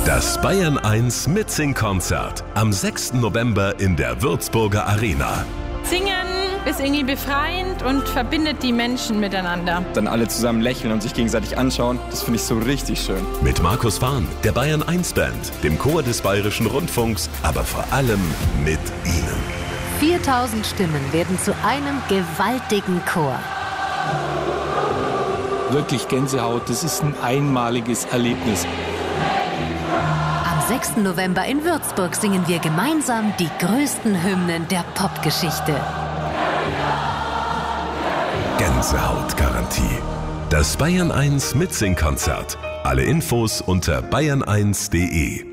Das Bayern 1 Mitsing-Konzert am 6. November in der Würzburger Arena. Singen ist irgendwie befreiend und verbindet die Menschen miteinander. Dann alle zusammen lächeln und sich gegenseitig anschauen, das finde ich so richtig schön. Mit Markus Fahn, der Bayern 1 Band, dem Chor des Bayerischen Rundfunks, aber vor allem mit Ihnen. 4000 Stimmen werden zu einem gewaltigen Chor. Wirklich Gänsehaut, das ist ein einmaliges Erlebnis. Am 6. November in Würzburg singen wir gemeinsam die größten Hymnen der Popgeschichte. Gänsehautgarantie. Das Bayern 1 Mitsing-Konzert. Alle Infos unter bayern1.de.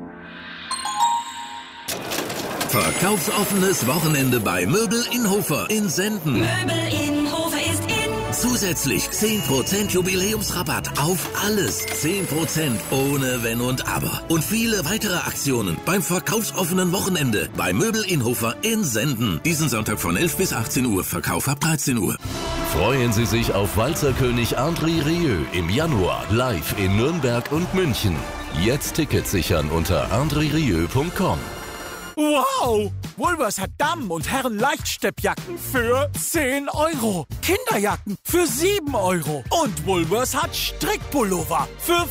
Verkaufsoffenes Wochenende bei Möbel in Hofer in Senden. Möbel in Hofer ist in. Zusätzlich 10% Jubiläumsrabatt auf alles. 10% ohne Wenn und Aber. Und viele weitere Aktionen beim verkaufsoffenen Wochenende bei Möbel in Hofer in Senden. Diesen Sonntag von 11 bis 18 Uhr. Verkauf ab 13 Uhr. Freuen Sie sich auf Walzerkönig André Rieu im Januar live in Nürnberg und München. Jetzt Tickets sichern unter andrerieu.com. Wow! Woolworths hat Damen- und Herren-Leichtsteppjacken für 10 €. Kinderjacken für 7 €. Und Woolworths hat Strickpullover für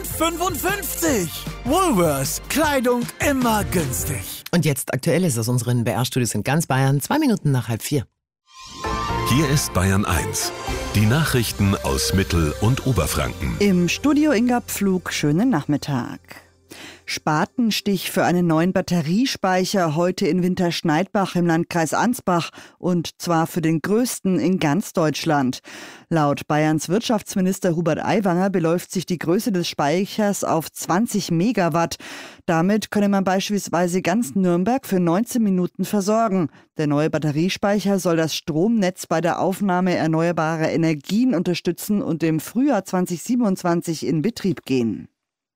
5,55 €. Woolworths. Kleidung immer günstig. Und jetzt Aktuelles aus unseren BR-Studios in ganz Bayern. 2 Minuten nach 3:30. Hier ist Bayern 1. Die Nachrichten aus Mittel- und Oberfranken. Im Studio Inga Pflug, schönen Nachmittag. Spatenstich für einen neuen Batteriespeicher heute in Winterschneidbach im Landkreis Ansbach, und zwar für den größten in ganz Deutschland. Laut Bayerns Wirtschaftsminister Hubert Aiwanger beläuft sich die Größe des Speichers auf 20 Megawatt. Damit könne man beispielsweise ganz Nürnberg für 19 Minuten versorgen. Der neue Batteriespeicher soll das Stromnetz bei der Aufnahme erneuerbarer Energien unterstützen und im Frühjahr 2027 in Betrieb gehen.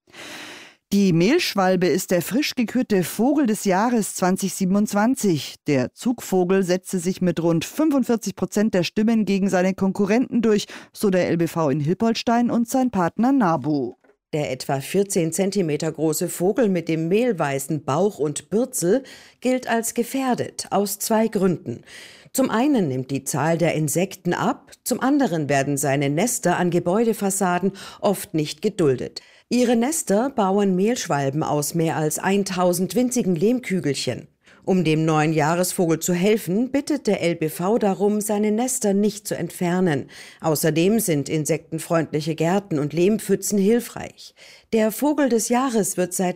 Die Mehlschwalbe ist der frisch gekürte Vogel des Jahres 2027. Der Zugvogel setzte sich mit rund 45% der Stimmen gegen seine Konkurrenten durch, so der LBV in Hilpoltstein und sein Partner NABU. Der etwa 14 Zentimeter große Vogel mit dem mehlweißen Bauch und Bürzel gilt als gefährdet, aus 2 Gründen. Zum einen nimmt die Zahl der Insekten ab, zum anderen werden seine Nester an Gebäudefassaden oft nicht geduldet. Ihre Nester bauen Mehlschwalben aus mehr als 1000 winzigen Lehmkügelchen. Um dem neuen Jahresvogel zu helfen, bittet der LBV darum, seine Nester nicht zu entfernen. Außerdem sind insektenfreundliche Gärten und Lehmpfützen hilfreich. Der Vogel des Jahres wird seit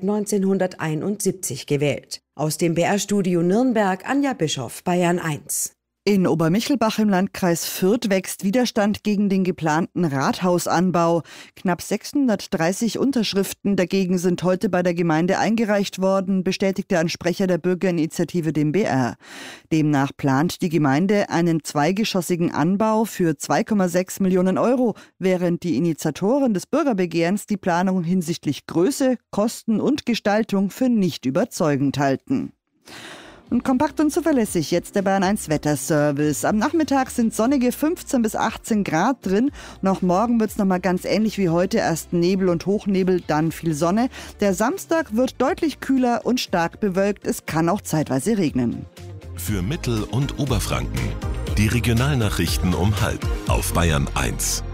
1971 gewählt. Aus dem BR-Studio Nürnberg, Anja Bischoff, Bayern 1. In Obermichelbach im Landkreis Fürth wächst Widerstand gegen den geplanten Rathausanbau. Knapp 630 Unterschriften dagegen sind heute bei der Gemeinde eingereicht worden, bestätigte ein Sprecher der Bürgerinitiative dem BR. Demnach plant die Gemeinde einen zweigeschossigen Anbau für 2,6 Millionen €, während die Initiatoren des Bürgerbegehrens die Planung hinsichtlich Größe, Kosten und Gestaltung für nicht überzeugend halten. Und kompakt und zuverlässig jetzt der Bayern 1 Wetterservice. Am Nachmittag sind sonnige 15 bis 18 Grad drin. Noch morgen wird es nochmal ganz ähnlich wie heute. Erst Nebel und Hochnebel, dann viel Sonne. Der Samstag wird deutlich kühler und stark bewölkt. Es kann auch zeitweise regnen. Für Mittel- und Oberfranken. Die Regionalnachrichten um 12:30 auf Bayern 1.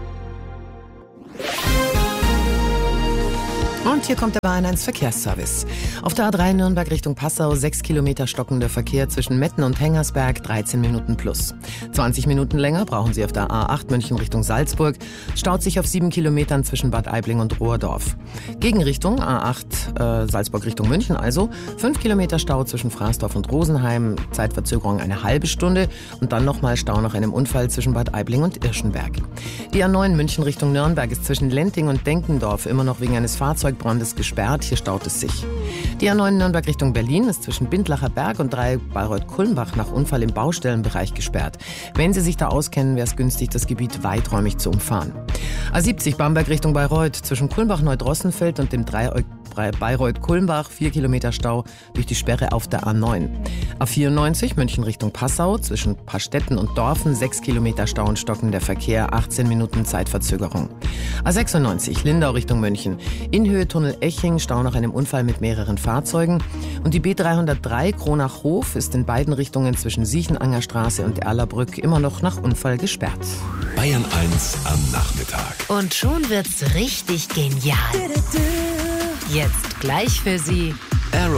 Und hier kommt der Bayern 1 Verkehrsservice. Auf der A3 Nürnberg Richtung Passau 6 Kilometer stockender Verkehr zwischen Metten und Hengersberg, 13 Minuten plus. 20 Minuten länger brauchen Sie auf der A8 München Richtung Salzburg. Staut sich auf 7 Kilometern zwischen Bad Aibling und Rohrdorf. Gegenrichtung A8 Salzburg Richtung München also. 5 Kilometer Stau zwischen Fraßdorf und Rosenheim. Zeitverzögerung eine halbe Stunde. Und dann nochmal Stau nach einem Unfall zwischen Bad Aibling und Irschenberg. Die A9 München Richtung Nürnberg ist zwischen Lenting und Denkendorf immer noch wegen eines Fahrzeugbrandes gesperrt. Hier staut es sich. Die A9 Nürnberg Richtung Berlin ist zwischen Bindlacher Berg und 3 Bayreuth-Kulmbach nach Unfall im Baustellenbereich gesperrt. Wenn Sie sich da auskennen, wäre es günstig, das Gebiet weiträumig zu umfahren. A70 Bamberg Richtung Bayreuth zwischen Kulmbach-Neudrossenfeld und dem Bayreuth-Kulmbach 4 Kilometer Stau durch die Sperre auf der A9. A94 München Richtung Passau zwischen Pastetten und Dorfen 6 Kilometer Stau und stockender Verkehr, 18 Minuten Zeitverzögerung. A96 Lindau Richtung München. In Höhe Tunnel Eching Stau nach einem Unfall mit mehreren Fahrzeugen. Und die B303 Kronach-Hof ist in beiden Richtungen zwischen Siechenanger Straße und Erlabrück immer noch nach Unfall gesperrt. Bayern 1 am Nachmittag. Und schon wird's richtig genial. Jetzt gleich für Sie Arrow